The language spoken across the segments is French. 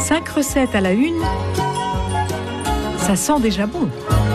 5 recettes à la une, ça sent déjà bon.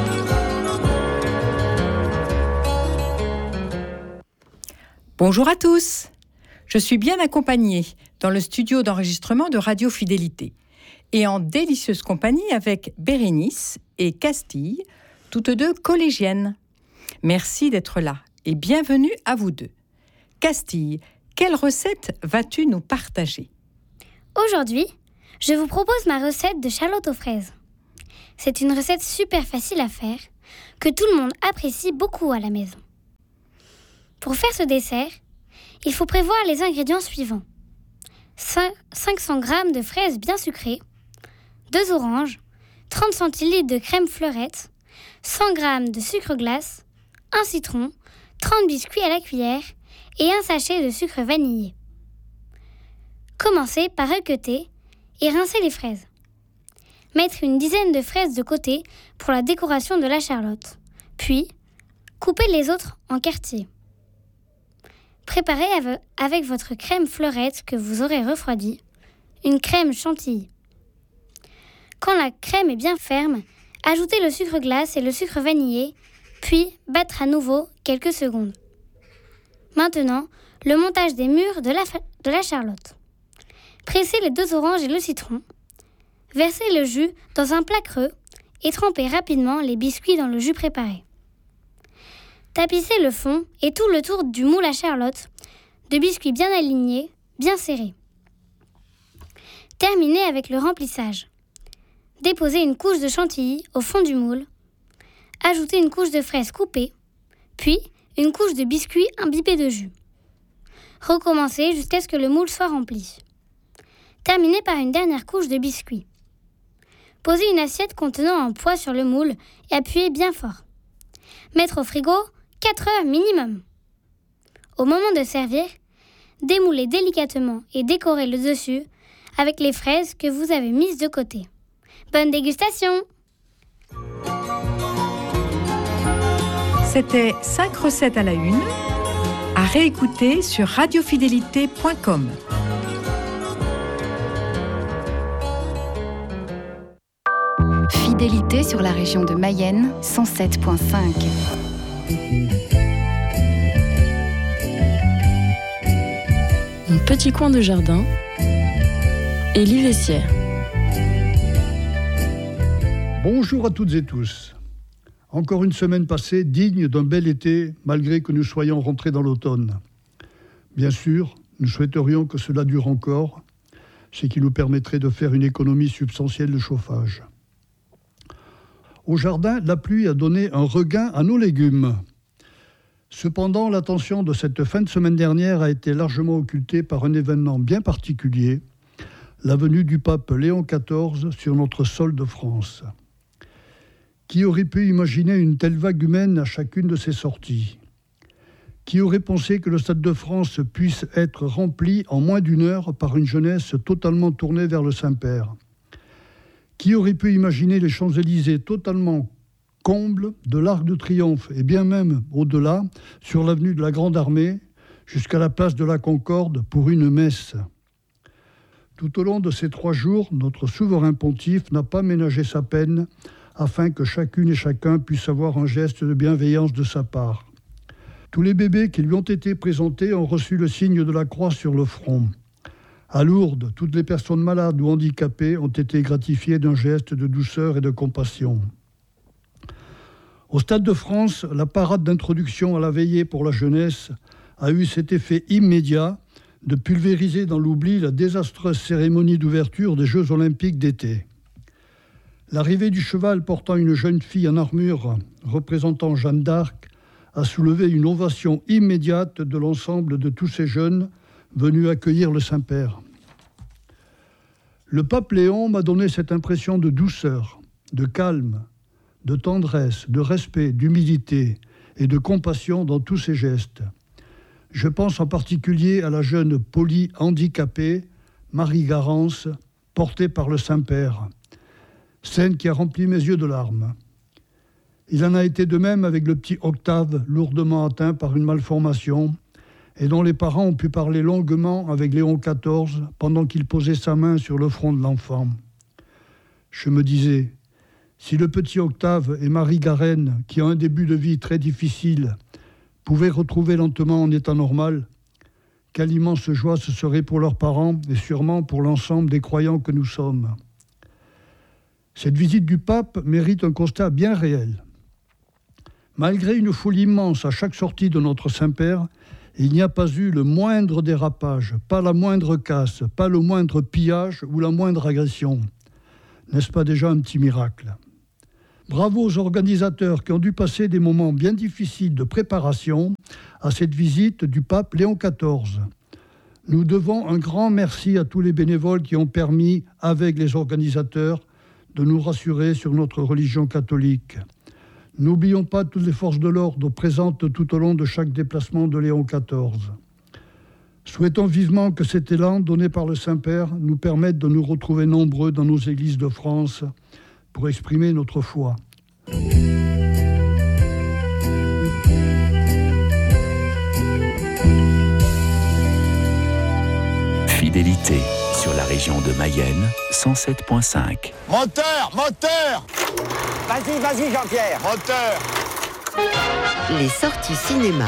Bonjour à tous, je suis bien accompagnée dans le studio d'enregistrement de Radio Fidélité et en délicieuse compagnie avec Bérénice et Castille, toutes deux collégiennes. Merci d'être là et bienvenue à vous deux. Castille, quelle recette vas-tu nous partager ? Aujourd'hui, je vous propose ma recette de charlotte aux fraises. C'est une recette super facile à faire, que tout le monde apprécie beaucoup à la maison. Pour faire ce dessert, il faut prévoir les ingrédients suivants. 500 g de fraises bien sucrées, 2 oranges, 30 centilitres de crème fleurette, 100 g de sucre glace, un citron, 30 biscuits à la cuillère et un sachet de sucre vanillé. Commencez par équeuter et rincer les fraises. Mettre une dizaine de fraises de côté pour la décoration de la charlotte. Puis, couper les autres en quartiers. Préparez avec votre crème fleurette que vous aurez refroidie, une crème chantilly. Quand la crème est bien ferme, ajoutez le sucre glace et le sucre vanillé, puis battre à nouveau quelques secondes. Maintenant, le montage des mûres de la charlotte. Pressez les 2 oranges et le citron. Versez le jus dans un plat creux et trempez rapidement les biscuits dans le jus préparé. Tapissez le fond et tout le tour du moule à charlotte, de biscuits bien alignés, bien serrés. Terminez avec le remplissage. Déposez une couche de chantilly au fond du moule. Ajoutez une couche de fraises coupées, puis une couche de biscuits imbibés de jus. Recommencez jusqu'à ce que le moule soit rempli. Terminez par une dernière couche de biscuits. Posez une assiette contenant un poids sur le moule et appuyez bien fort. Mettre au frigo 4 heures minimum. Au moment de servir, démoulez délicatement et décorez le dessus avec les fraises que vous avez mises de côté. Bonne dégustation! C'était 5 recettes à la une, à réécouter sur radiofidélité.com. Fidélité sur la région de Mayenne, 107.5. Mon petit coin de jardin, Élie Vessière. Bonjour à toutes et tous. Encore une semaine passée, digne d'un bel été, malgré que nous soyons rentrés dans l'automne. Bien sûr, nous souhaiterions que cela dure encore, ce qui nous permettrait de faire une économie substantielle de chauffage. Au jardin, la pluie a donné un regain à nos légumes. Cependant, l'attention de cette fin de semaine dernière a été largement occultée par un événement bien particulier, la venue du pape Léon XIV sur notre sol de France. Qui aurait pu imaginer une telle vague humaine à chacune de ses sorties ? Qui aurait pensé que le Stade de France puisse être rempli en moins d'une heure par une jeunesse totalement tournée vers le Saint-Père ? Qui aurait pu imaginer les Champs-Élysées totalement combles de l'Arc de Triomphe et bien même au-delà, sur l'avenue de la Grande Armée, jusqu'à la place de la Concorde pour une messe ? Tout au long de ces 3 jours, notre souverain pontife n'a pas ménagé sa peine afin que chacune et chacun puisse avoir un geste de bienveillance de sa part. Tous les bébés qui lui ont été présentés ont reçu le signe de la croix sur le front. À Lourdes, toutes les personnes malades ou handicapées ont été gratifiées d'un geste de douceur et de compassion. Au Stade de France, la parade d'introduction à la veillée pour la jeunesse a eu cet effet immédiat de pulvériser dans l'oubli la désastreuse cérémonie d'ouverture des Jeux Olympiques d'été. L'arrivée du cheval portant une jeune fille en armure représentant Jeanne d'Arc a soulevé une ovation immédiate de l'ensemble de tous ces jeunes venus accueillir le Saint-Père. Le pape Léon m'a donné cette impression de douceur, de calme, de tendresse, de respect, d'humilité et de compassion dans tous ses gestes. Je pense en particulier à la jeune polyhandicapée, Marie Garance, portée par le Saint-Père. Scène qui a rempli mes yeux de larmes. Il en a été de même avec le petit Octave, lourdement atteint par une malformation et dont les parents ont pu parler longuement avec Léon XIV pendant qu'il posait sa main sur le front de l'enfant. Je me disais, si le petit Octave et Marie Garenne, qui ont un début de vie très difficile, pouvaient retrouver lentement en état normal, quelle immense joie ce serait pour leurs parents et sûrement pour l'ensemble des croyants que nous sommes. Cette visite du pape mérite un constat bien réel. Malgré une foule immense à chaque sortie de notre Saint-Père, il n'y a pas eu le moindre dérapage, pas la moindre casse, pas le moindre pillage ou la moindre agression. N'est-ce pas déjà un petit miracle ? Bravo aux organisateurs qui ont dû passer des moments bien difficiles de préparation à cette visite du pape Léon XIV. Nous devons un grand merci à tous les bénévoles qui ont permis, avec les organisateurs, de nous rassurer sur notre religion catholique. N'oublions pas toutes les forces de l'ordre présentes tout au long de chaque déplacement de Léon XIV. Souhaitons vivement que cet élan donné par le Saint-Père nous permette de nous retrouver nombreux dans nos églises de France pour exprimer notre foi. Fidélité sur la région de Mayenne, 107.5. Moteur, moteur! Vas-y Jean-Pierre. Moteur! Les sorties cinéma.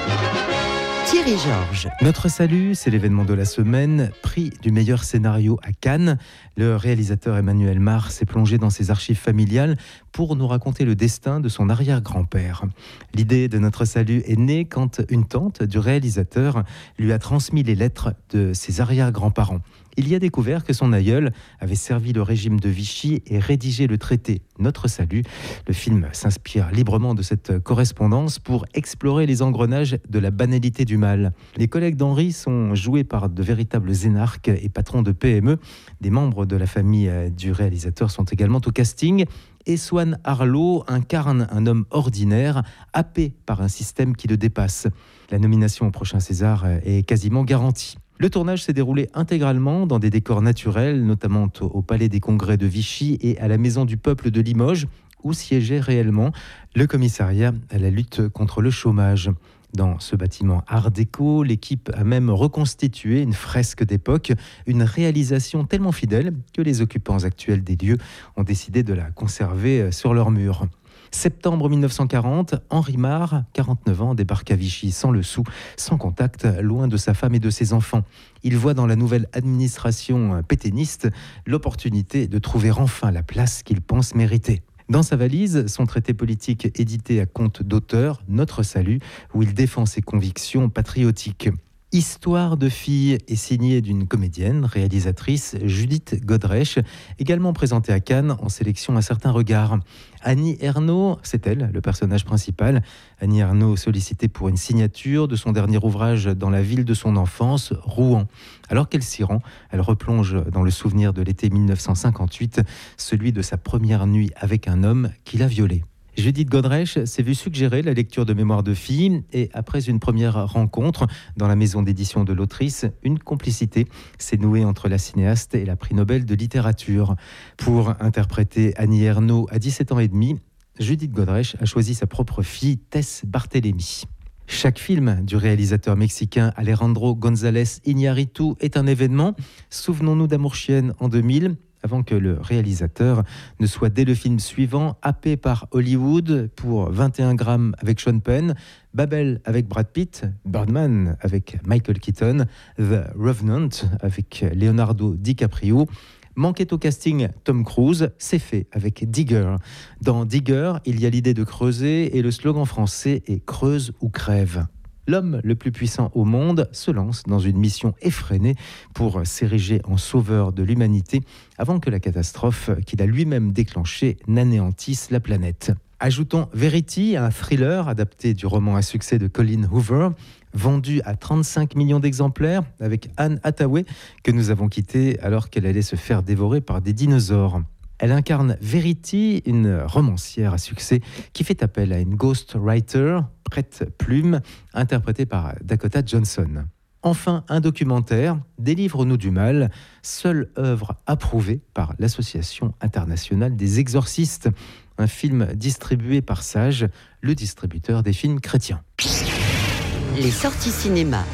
Thierry Georges. Notre salut, c'est l'événement de la semaine, prix du meilleur scénario à Cannes. Le réalisateur Emmanuel Mar s'est plongé dans ses archives familiales pour nous raconter le destin de son arrière-grand-père. L'idée de Notre salut est née quand une tante du réalisateur lui a transmis les lettres de ses arrière-grands-parents. Il y a découvert que son aïeul avait servi le régime de Vichy et rédigé le traité Notre salut. Le film s'inspire librement de cette correspondance pour explorer les engrenages de la banalité du mal. Les collègues d'Henri sont joués par de véritables énarques et patrons de PME. Des membres de la famille du réalisateur sont également au casting. Et Swan Arlo incarne un homme ordinaire, happé par un système qui le dépasse. La nomination au prochain César est quasiment garantie. Le tournage s'est déroulé intégralement dans des décors naturels, notamment au Palais des Congrès de Vichy et à la Maison du Peuple de Limoges, où siégeait réellement le commissariat à la lutte contre le chômage. Dans ce bâtiment art déco, l'équipe a même reconstitué une fresque d'époque, une réalisation tellement fidèle que les occupants actuels des lieux ont décidé de la conserver sur leurs murs. Septembre 1940, Henri Mar, 49 ans, débarque à Vichy sans le sou, sans contact, loin de sa femme et de ses enfants. Il voit dans la nouvelle administration pétainiste l'opportunité de trouver enfin la place qu'il pense mériter. Dans sa valise, son traité politique édité à compte d'auteur, Notre salut, où il défend ses convictions patriotiques. Histoire de fille est signée d'une comédienne, réalisatrice, Judith Godrèche, également présentée à Cannes en sélection à certains regards. Annie Ernaux, c'est elle, le personnage principal. Annie Ernaux sollicitée pour une signature de son dernier ouvrage dans la ville de son enfance, Rouen. Alors qu'elle s'y rend, elle replonge dans le souvenir de l'été 1958, celui de sa première nuit avec un homme qui l'a violée. Judith Godrèche s'est vue suggérer la lecture de Mémoires de fille et après une première rencontre dans la maison d'édition de l'autrice, une complicité s'est nouée entre la cinéaste et la prix Nobel de littérature. Pour interpréter Annie Ernaux à 17 ans et demi, Judith Godrèche a choisi sa propre fille, Tess Barthélemy. Chaque film du réalisateur mexicain Alejandro González Iñárritu est un événement. Souvenons-nous d'Amour chienne en 2000, avant que le réalisateur ne soit dès le film suivant happé par Hollywood pour 21 grammes avec Sean Penn, Babel avec Brad Pitt, Birdman avec Michael Keaton, The Revenant avec Leonardo DiCaprio. Manquait au casting Tom Cruise, c'est fait avec Digger. Dans Digger, il y a l'idée de creuser et le slogan français est « Creuse ou crève ». L'homme le plus puissant au monde se lance dans une mission effrénée pour s'ériger en sauveur de l'humanité avant que la catastrophe qu'il a lui-même déclenchée n'anéantisse la planète. Ajoutons Verity, un thriller adapté du roman à succès de Colleen Hoover, vendu à 35 millions d'exemplaires avec Anne Hathaway, que nous avons quittée alors qu'elle allait se faire dévorer par des dinosaures. Elle incarne Verity, une romancière à succès qui fait appel à une ghostwriter, prête-plume, interprétée par Dakota Johnson. Enfin, un documentaire, Délivre-nous du mal, seule œuvre approuvée par l'Association internationale des exorcistes, un film distribué par Sage, le distributeur des films chrétiens. Les sorties cinéma.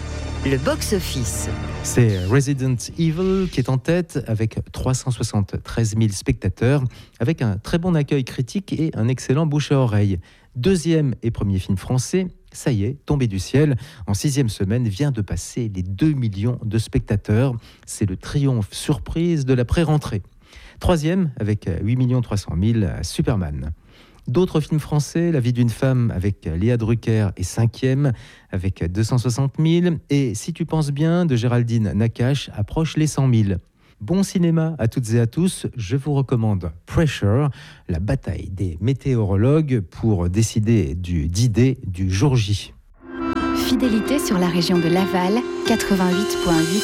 le box-office. C'est Resident Evil qui est en tête avec 373 000 spectateurs, avec un très bon accueil critique et un excellent bouche à oreille. Deuxième et premier film français, ça y est, tombé du ciel, en 6e semaine, vient de passer les 2 millions de spectateurs. C'est le triomphe surprise de la pré-rentrée. Troisième, avec 8 300 000, Superman. D'autres films français, La vie d'une femme avec Léa Drucker est 5e avec 260 000. Et Si tu penses bien de Géraldine Nakache approche les 100 000. Bon cinéma à toutes et à tous, je vous recommande Pressure, la bataille des météorologues pour décider du D-Day du jour J. Fidélité sur la région de Laval, 88.8